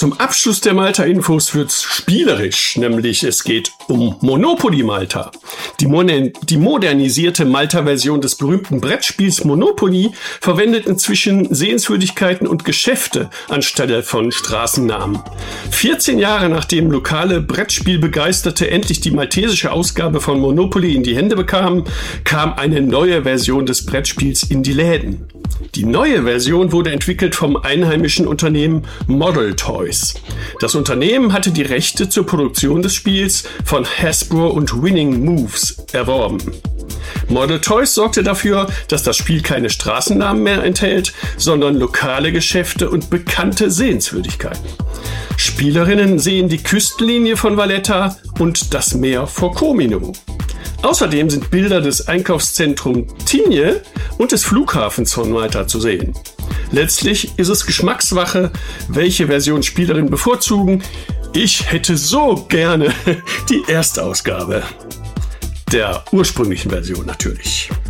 Zum Abschluss der Malta-Infos wird's spielerisch, nämlich es geht um Monopoly Malta. Die modernisierte Malta-Version des berühmten Brettspiels Monopoly verwendet inzwischen Sehenswürdigkeiten und Geschäfte anstelle von Straßennamen. 14 Jahre nachdem lokale Brettspielbegeisterte endlich die maltesische Ausgabe von Monopoly in die Hände bekamen, kam eine neue Version des Brettspiels in die Läden. Die neue Version wurde entwickelt vom einheimischen Unternehmen Model Toys. Das Unternehmen hatte die Rechte zur Produktion des Spiels von Hasbro und Winning Moves erworben. Model Toys sorgte dafür, dass das Spiel keine Straßennamen mehr enthält, sondern lokale Geschäfte und bekannte Sehenswürdigkeiten. Spielerinnen sehen die Küstenlinie von Valletta und das Meer vor Comino. Außerdem sind Bilder des Einkaufszentrums Tignes und des Flughafens von Malta zu sehen. Letztlich ist es Geschmackssache, welche Version Spielerinnen bevorzugen. Ich hätte so gerne die Erstausgabe der ursprünglichen Version natürlich.